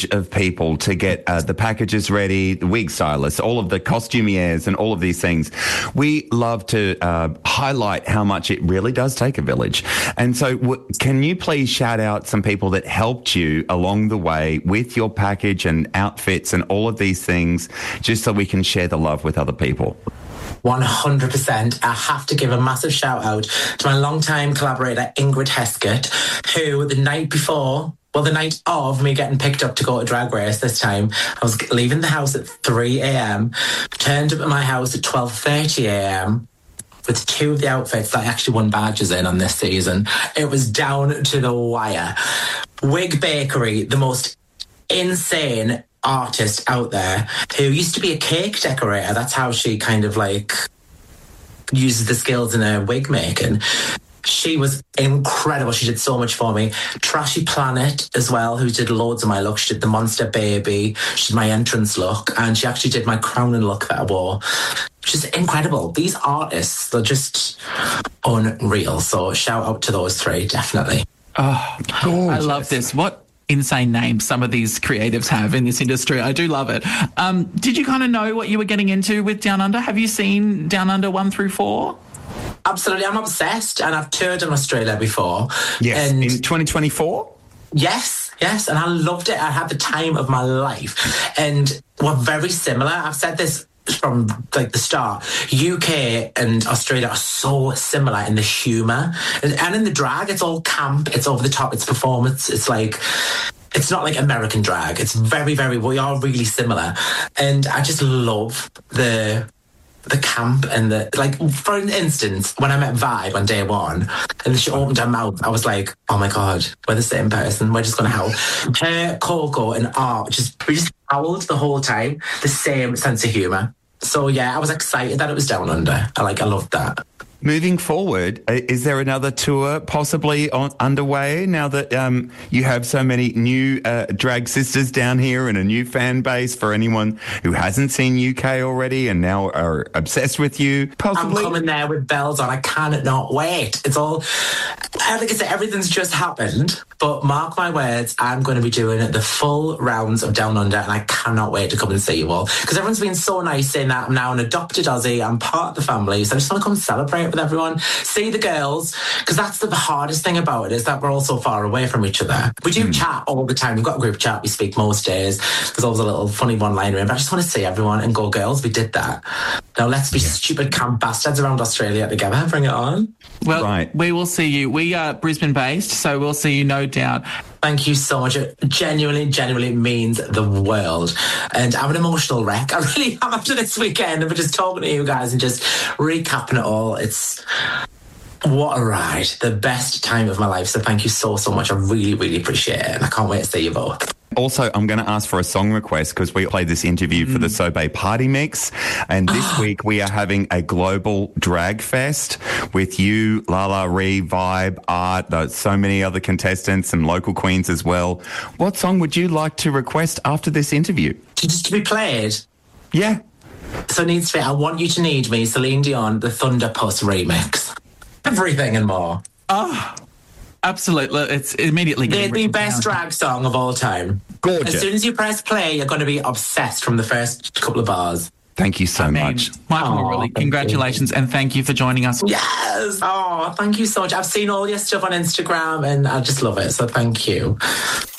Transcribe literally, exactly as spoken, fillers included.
of people to get uh, the packages ready, the wig stylists, all of the costumiers and all of these things. We love to uh, highlight how much it really does take a village. And so w- can you please shout out some people that helped you along the way with your package and outfits and all of these things, just so we can share the love with other people? one hundred percent. I have to give a massive shout out to my longtime collaborator, Ingrid Heskett, who the night before, well, the night of me getting picked up to go to Drag Race this time, I was leaving the house at three a.m, turned up at my house at twelve thirty a.m, with two of the outfits that I actually won badges in on this season. It was down to the wire. Wig Bakery, the most insane artist out there, who used to be a cake decorator. That's how she kind of like uses the skills in her wig making. She was incredible. She did so much for me. Trashy Planet as well, who did loads of my looks. She did the Monster Baby. She did my entrance look. And she actually did my crowning look that I wore. She's incredible. These artists, they're just unreal. So shout out to those three, definitely. Oh, gorgeous. I love this. What insane names some of these creatives have in this industry. I do love it. Um, did you kind of know what you were getting into with Down Under? Have you seen Down Under one through four? Absolutely. I'm obsessed, and I've toured in Australia before. Yes, and in twenty twenty-four? Yes, yes, and I loved it. I had the time of my life. And we're very similar. I've said this from like the start. U K and Australia are so similar in the humour and, and in the drag. It's all camp, it's over the top, it's performance, it's like, it's not like American drag. It's very, very, we are really similar. And I just love the the camp and the, like, for instance, when I met Vibe on day one and she opened her mouth, I was like, oh my God, we're the same person. We're just going to howl. Her, Coco and Art, just, we just howled the whole time, the same sense of humour. So yeah, I was excited that it was Down Under. I like, I loved that. Moving forward, is there another tour possibly on, underway now that um, you have so many new uh, drag sisters down here and a new fan base for anyone who hasn't seen U K already and now are obsessed with you? Possibly? I'm coming there with bells on. I cannot wait. It's all, like I said, everything's just happened. But mark my words, I'm going to be doing the full rounds of Down Under, and I cannot wait to come and see you all. Because everyone's been so nice saying that I'm now an adopted Aussie, I'm part of the family, so I just want to come celebrate with everyone, see the girls, because that's the hardest thing about it, is that we're all so far away from each other. We do mm. chat all the time. We've got a group chat, we speak most days. There's always a little funny one-liner in, but I just want to see everyone and go, girls, we did that. Now let's be yeah. stupid camp bastards around Australia together. Bring it on. Well, right. we will see you. We are Brisbane-based, so we'll see you, no doubt. Thank you so much. It genuinely, genuinely means the world. And I'm an emotional wreck. I really am after this weekend. I'm just talking to you guys and just recapping it all. It's what a ride. The best time of my life. So thank you so, so much. I really, really appreciate it. And I can't wait to see you both. Also, I'm going to ask for a song request because we played this interview for the Sobe Party Mix. And this week we are having a global drag fest with you, Lala Ree, Vibe, Art, there's so many other contestants, some local queens as well. What song would you like to request after this interview? Just to be played? Yeah. So it needs to be I Want You to Need Me, Celine Dion, the Thunder Puss remix. Everything and more. Oh, absolutely. It's immediately the, the best down. drag song of all time. Gorgeous. As soon as you press play, you're going to be obsessed from the first couple of bars. Thank you so I mean, much. Michael Marulli, congratulations you. And thank you for joining us. Yes. Oh, thank you so much. I've seen all your stuff on Instagram and I just love it. So thank you.